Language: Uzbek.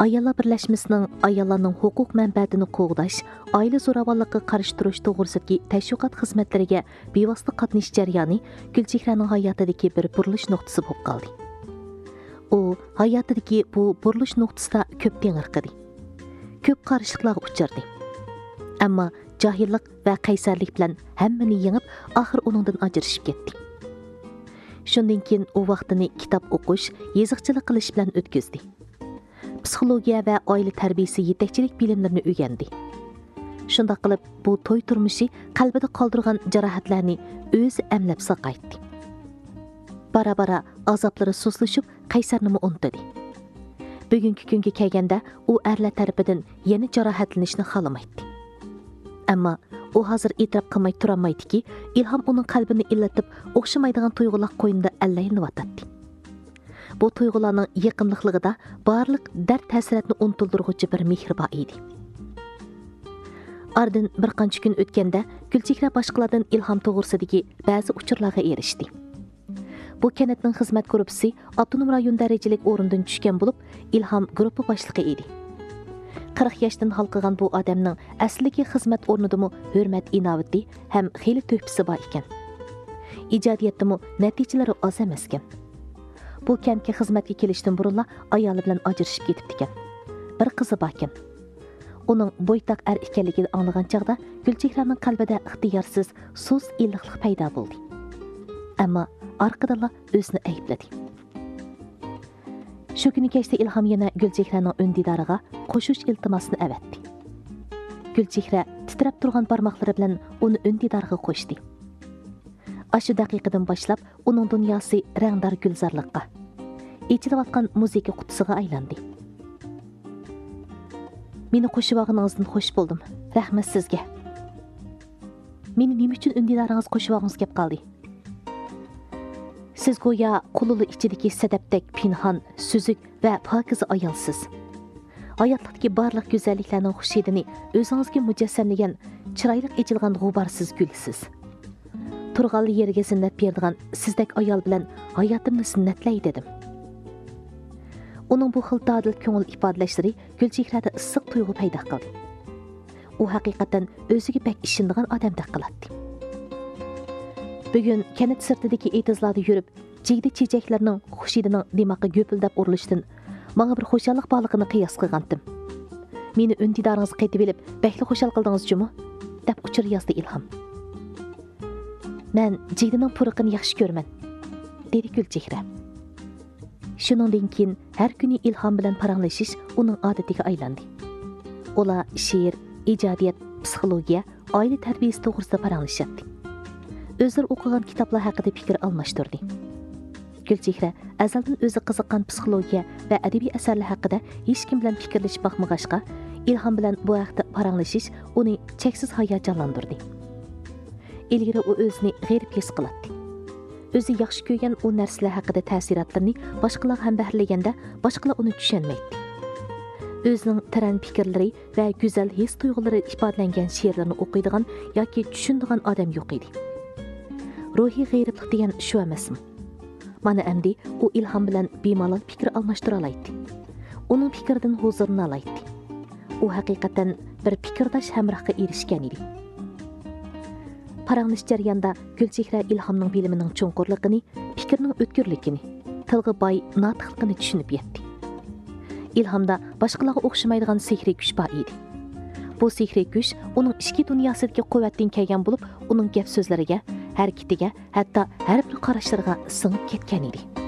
Ayollar birlashmasining ayollarning huquq manfaatini qo'g'dash, oila zo'ravonligiga qarshi turish to'g'risidagi tashviqot xizmatlariga bevosita qatnashish jarayoni Gulchehraning hayotidagi bir burilish nuqtasi bo'lib qoldi. U hayotidagi bu burilish nuqtasida ko'p tengirqidi. Ko'p qarshiliklarga uchradi. Ammo jahillik va qaysarlik bilan hammani yengib, oxir uningdan ajrashib ketdi. Shundan keyin u vaqtini kitob o'qish, yoziqchilik qilish bilan o'tkazdi. Psixologiya va oila tarbiyasi yetakchilik bilimlarini o'rgandi. Shunday qilib, bu to'y turmushi qalbida qoldirgan jarohatlarni o'zi amlab saqaytdi. Bara-bara azoblari sustlashib, qaysarni unutdi. Bugungi kunga kelganda u erlar tarafidan yana jarohatlanishni xohlamaydi. Ammo u hozir e'tirof qilmay turolmaydiki, ilhom uning qalbini illatib, o'xshamaydigan tuyg'ular qo'ynida allayinib. Bu tuyg'ularning yaqinliqligida barliq dard ta'siratni unutildiruvchi bir mehr bor edi. Ardin bir qancha kun o'tganda Gulchehra boshqalardan ilhom to'g'risidagi ba'zi uchurlarga erishdi. Bu kanatning xizmat guruhi avtonom rayon darajalik o'rindan tushgan bo'lib, ilhom guruhi boshlig'i edi. 40 yoshdan halqagan bu odamning aslidagi xizmat o'rnidami hurmat inovati ham xeyli to'pisi bor ekan. Ijodiyatdami natijalari oz emas ekan. Bu kentga xizmatga kelishdan burunla ayoli bilan ajrashib ketibdi ekan. Bir qizi bor ekan. Uning bo'ytaq er ekanligini anglagan chaqda Gulchehraning qalbida ixtiyorsiz so'z illiqlik paydo bo'ldi. Ammo orqadan o'zini aybladi. Shu kuni kechda ilhom yana Gulchehraning undidoriga qo'shish iltimosini avatdi. Gulchehra titrab turgan barmoqlari bilan uni undidoriga qo'shdi. Ashu daqiqadan boshlab uning dunyosi rangdor gulzorlikqa, echilayotgan muzika qutisiga aylandi. Meni qo'shib olganingizdan xush bo'ldim. Rahmat sizga. Meni nima uchun undilaringiz qo'shib olgangiz kelib qoldi? Siz go'yo qululi ichidagi sadabdek pinhon, suzuk va pokiza ayolsiz. Hayotdagi barliq go'zalliklarning xushidini o'zingizga mujassamlagan, chiroyli echilgan g'uborsiz gulsiz. Turg'anli yerga zinnat beradigan sizdek ayol bilan hayotimni zinnatlay dedim. Uning bu xil dadil ko'ngil ifodalashlari Gulchehrada issiq tuyg'u paydo qildi. U haqiqatan o'ziga pek ishonadigan odamdek qiladi. Bugun kanat sirtidagi etizlarda yurib, jigdi chechaklarning xushidining dimoqqa go'pildab urilishdan menga bir xo'shallik borligini qiyos qilgandim. Meni undidoringiz qaytib olib, bakli xo'shal qildingiz-chimi? deb uchur yozdi ilhom. Men jigdining puriqini yaxshi ko'raman, dedi Gulchehra. Shuningdan keyin har kuni ilhom bilan paranglashish uning odatiga aylandi. Ular she'r, ijodiyat, psixologiya, oila tarbiyasi to'g'risida paranglashadi. O'zlari o'qigan kitoblar haqida fikr almashtirdi. Gulchehra azaldan o'zi qiziqqan psixologiya va adabiy asarlar haqida hech kim bilan fikrlashib boqmag'achqa, ilhom bilan bu haqda paranglashish uni cheksiz hayajonlantirdi. Ilgari u o'zini g'erib his qiladi. O'zi yaxshi ko'rgan u narsalar haqida ta'sirotlarni boshqalar ham bahrlaganda boshqalar uni tushunmaydi. O'zining taran fikrlari va go'zal his tuyg'ulari ifodalangan she'rlarni o'qiydigan yoki tushunadigan odam yo'q edi. Ruhiy g'ayriblik degan shu emasmi? Mana endi u ilhom bilan bemalol fikr almashtira oladi. Uning fikridan huzurni oladi. U haqiqatan bir fikrdosh hamrohga erishgan edi. Paranglish jarayonida Gulchehra ilhomning bilimining cho'nqurligini, fikrning o'tkirligini, tilga boy notiqligini tushunib yetdi. Ilhomda boshqalarga o'xshamaydigan sehriy kuch bor edi. Bu sehriy kuch uning ichki dunyosidagi quvvatdan kelgan bo'lib, uning gap so'zlariga, harakatiga, hatto har bir qarashlariga singib ketgan edi.